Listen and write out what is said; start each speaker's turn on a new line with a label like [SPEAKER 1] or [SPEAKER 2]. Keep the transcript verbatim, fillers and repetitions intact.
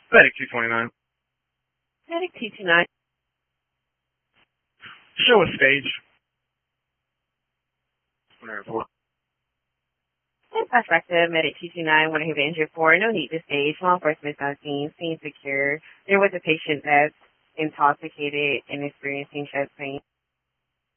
[SPEAKER 1] Medic two twenty-nine.
[SPEAKER 2] Medic two twenty-nine.
[SPEAKER 1] Show a stage. Report.
[SPEAKER 2] Perspective, Medic two two nine, one who been injured for, no need to stage, law enforcement on scene, scene secure. There was a patient that's intoxicated and experiencing chest pain.